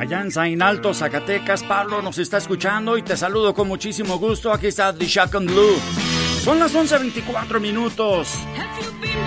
allá en Sain Alto, Zacatecas. Pablo nos está escuchando y te saludo con muchísimo gusto. Aquí está The Shotgun Blue. Son las 11:24 minutos.